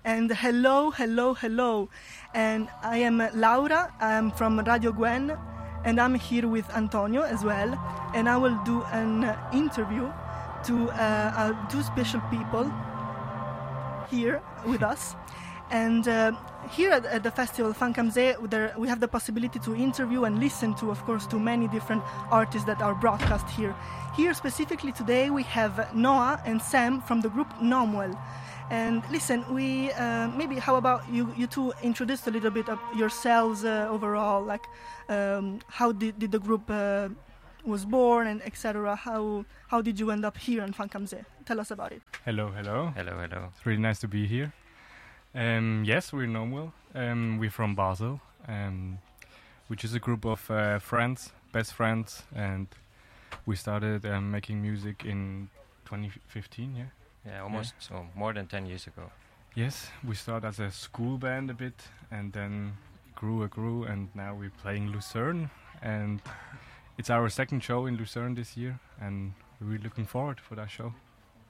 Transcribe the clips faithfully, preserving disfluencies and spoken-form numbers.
And hello, hello, hello. And I am Laura, I'm from Radio Gwen, and I'm here with Antonio as well. And I will do an uh, interview to uh, uh, two special people here with us. And uh, here at, at the festival Funkamze, there we have the possibility to interview and listen to, of course, to many different artists that are broadcast here. Here specifically today we have Noah and Sam from the group Nomwell. And listen, we uh, maybe how about you you two introduce a little bit of yourselves uh, overall, like um, how did, did the group uh, was born and et cetera. How how did you end up here in Funkamze? Tell us about it. Hello, hello. Hello, hello. It's really nice to be here. Um, yes, we're Nomwell. Um, we're from Basel, um, which is a group of uh, friends, best friends, and we started um, making music in twenty fifteen, yeah? Yeah, almost yeah. So more than ten years ago. Yes, we started as a school band a bit, and then grew and grew, and now we're playing Lucerne, and it's our second show in Lucerne this year, and we're really looking forward for that show.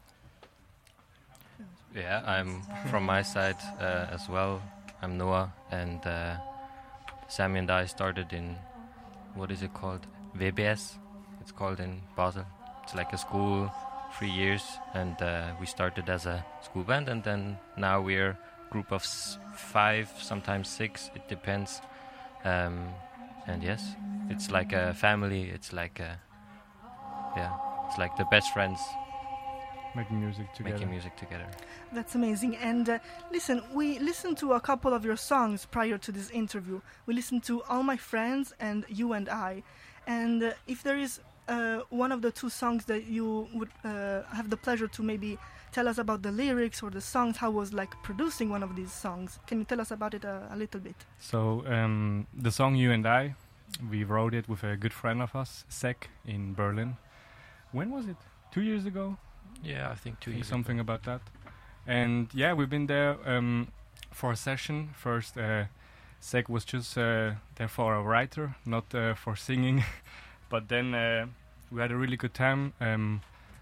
Yeah, I'm from my side uh, as well. I'm Noah, and uh, Sammy and I started in, what is it called? V B S, it's called in Basel. It's like a school, three years, and uh, we started as a school band, and then now we're a group of s- five, sometimes six, it depends. Um, and yes, it's like a family, it's like a, yeah, it's like the best friends. Making music together. Making music together. That's amazing. And uh, listen, we listened to a couple of your songs prior to this interview. We listened to All My Friends and You and I. And uh, if there is uh, one of the two songs that you would uh, have the pleasure to maybe tell us about the lyrics or the songs, how was like producing one of these songs? Can you tell us about it a, a little bit? So um, the song You and I, we wrote it with a good friend of us, Sek, in Berlin. When was it? Two years ago? Yeah, I think two I think years something ago. about that. And yeah, we've been there um, for a session. First, uh, Sek was just uh, there for a writer, not uh, for singing. But then uh, we had a really good time. Um,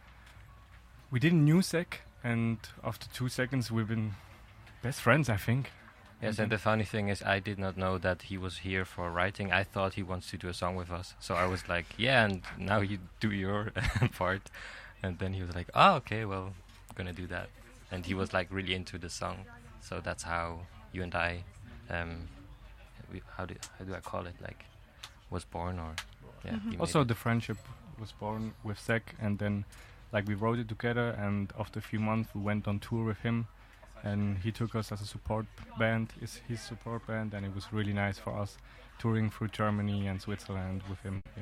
we didn't knew Sek, and after two seconds, we've been best friends, I think. Yes, and the funny thing is, I did not know that he was here for writing. I thought he wants to do a song with us. So I was like, yeah, and now you do your part. And then he was like, oh, okay, well, I'm going to do that. And he was like really into the song. So that's how You and I, um, we, how, do, how do I call it, like, was born or, yeah. Mm-hmm. Also, the friendship was born with Sek, and then, like, we wrote it together, and after a few months, we went on tour with him, and he took us as a support band, is his support band, and it was really nice for us, touring through Germany and Switzerland with him, yeah.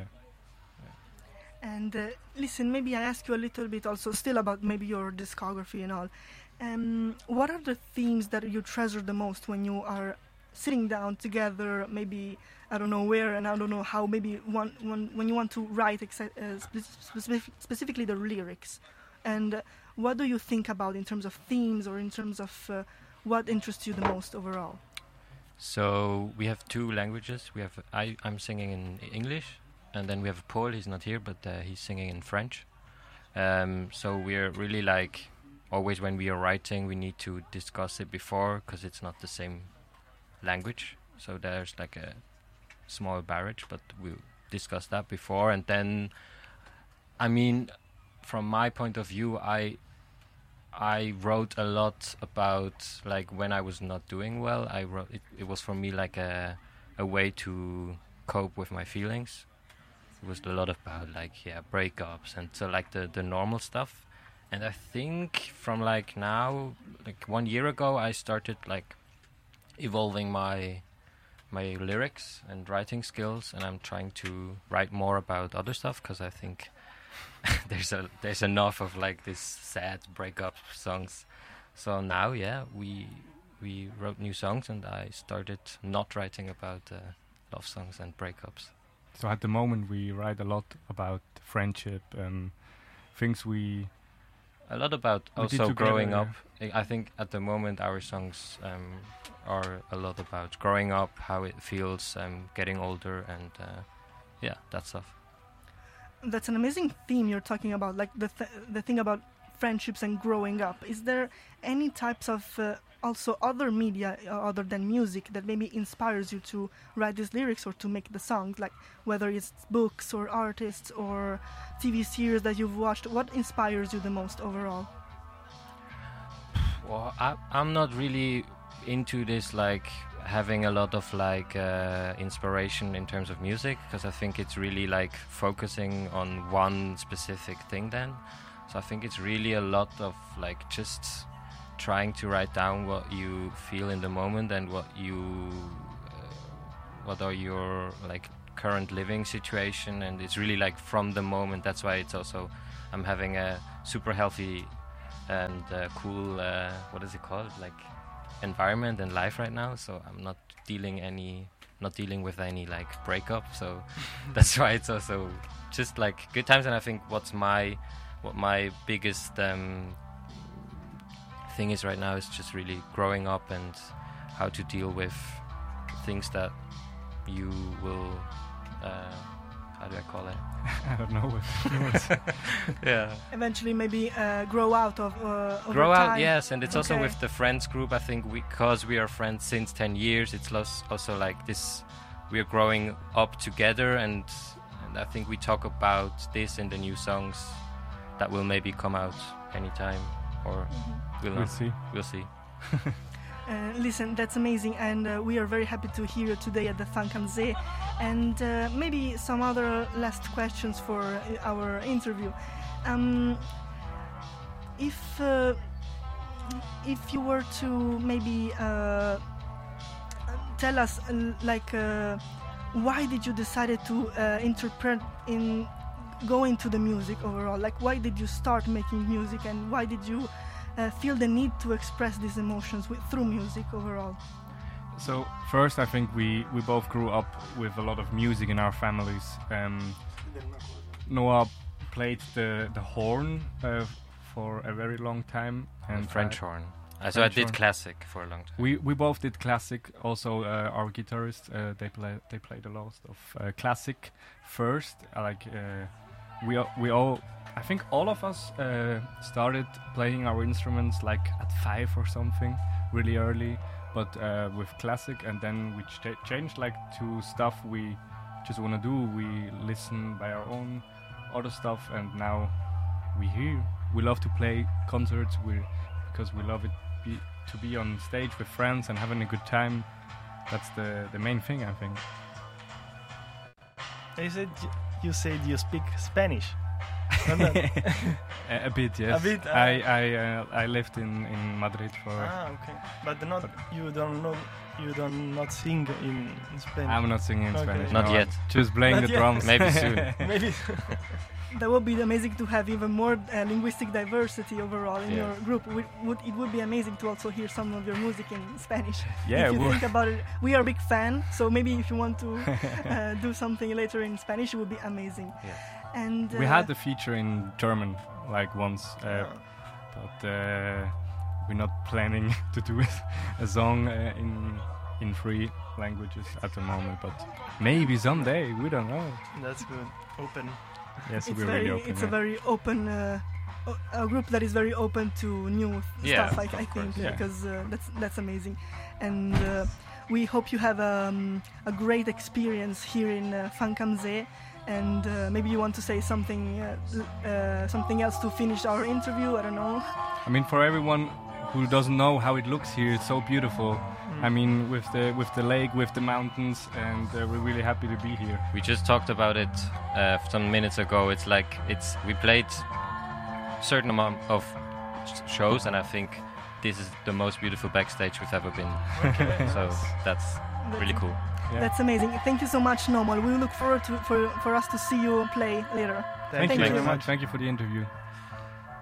And uh, listen, maybe I ask you a little bit also still about maybe your discography and all. Um, what are the themes that you treasure the most when you are sitting down together, maybe, I don't know where and I don't know how, maybe one, one, when you want to write exa- uh, spe- specific, specifically the lyrics? And uh, what do you think about in terms of themes or in terms of uh, what interests you the most overall? So we have two languages. We have I, I'm singing in English. And then we have Paul, he's not here, but uh, he's singing in French. Um, so we're really like, always when we are writing, we need to discuss it before, because it's not the same language. So there's like a small barrage, but we'll discuss that before. And then, I mean, from my point of view, I I wrote a lot about, like, when I was not doing well. I wrote it, it was for me like a, a way to cope with my feelings. It was a lot about like yeah breakups and so like the, the normal stuff. And I think from like now, like one year ago, I started like evolving my my lyrics and writing skills, and I'm trying to write more about other stuff, because I think there's a there's enough of like this sad breakup songs. So now yeah we we wrote new songs, and I started not writing about uh, love songs and breakups. So at the moment we write a lot about friendship, um, things we... A lot about we also growing yeah. up. I I think at the moment our songs um, are a lot about growing up, how it feels, um, getting older, and uh, yeah, that stuff. That's an amazing theme you're talking about, like the th- the thing about friendships and growing up. Is there any types of uh, also other media uh, other than music that maybe inspires you to write these lyrics or to make the songs, like whether it's books or artists or T V series that you've watched? What inspires you the most overall? Well, I, I'm not really into this, like having a lot of like uh, inspiration in terms of music, because I think it's really like focusing on one specific thing then. So I think it's really a lot of like just trying to write down what you feel in the moment and what you uh, what are your like current living situation, and it's really like from the moment. That's why it's also I'm having a super healthy and uh, cool uh, what is it called, like environment and life right now, so I'm not dealing any not dealing with any like breakup, so that's why it's also just like good times. And I think what's my what my biggest um, thing is right now is just really growing up and how to deal with things that you will uh, how do I call it? I don't know what yeah. Eventually, maybe uh, grow out of uh, over grow out, time. yes, and it's also Okay. with the friends group. I think because we are friends since ten years, it's los- also like this. We are growing up together, and, and I think we talk about this in the new songs that will maybe come out anytime, or will we'll not. see. We'll see. Uh, listen, that's amazing, and uh, we are very happy to hear you today at the Funk am See. And uh, maybe some other last questions for uh, our interview. Um, if uh, if you were to maybe uh, tell us, uh, like, uh, why did you decide to uh, interpret in go into the music overall? Like, why did you start making music, and why did you Uh, feel the need to express these emotions with, through music overall? So first, I think we, we both grew up with a lot of music in our families. Um, Noah played the the horn uh, for a very long time, and French I, horn. Uh, so I French did horn. classic for a long time. We we both did classic. Also, uh, our guitarists uh, they play they played a lot of uh, classic first. Uh, like uh, we all, we all. I think all of us uh, started playing our instruments like at five or something, really early, but uh, with classic, and then we ch- changed like to stuff we just want to do. We listen by our own other stuff, and now we hear. We love to play concerts we, because we love it be, to be on stage with friends and having a good time. That's the, the main thing, I think. You said you said you speak Spanish. a, a bit, yes. A bit, uh, I I uh, I lived in, in Madrid for. Ah, okay. But not But- you don't know you don't not sing in Spanish. I'm not singing in Okay. Spanish. Not no, yet. I'm just playing Not the yet. drums. Maybe soon. Maybe. That would be amazing to have even more uh, linguistic diversity overall in Yeah. your group. We, would, it would be amazing to also hear some of your music in Spanish. Yeah, if you well- think about it, we are a big fan, so maybe if you want to uh, do something later in Spanish, it would be amazing. Yeah. And uh, We had the feature in German like once, uh, Ah. but uh, we're not planning to do it, a song uh, in in three languages at the moment. But maybe someday, we don't know. That's good. Open. Yes, it's we're very, really open. it's yeah. a very open, uh, o- a group that is very open to new th- Yeah, stuff. I, of I think course. Yeah. because uh, that's that's amazing, and uh, we hope you have um, a great experience here in uh, Funk am See. And uh, maybe you want to say something, uh, l- uh, something else to finish our interview. I don't know. I mean, for everyone who doesn't know how it looks here, it's so beautiful. I mean, with the with the lake, with the mountains, and uh, we're really happy to be here. We just talked about it uh, some minutes ago. It's like it's we played certain amount of sh- shows, and I think this is the most beautiful backstage we've ever been. So that's really cool. Yeah. That's amazing. Thank you so much, Nomal. We look forward to for, for us to see you play later. Thank, Thank you you. very much. Thank you for the interview.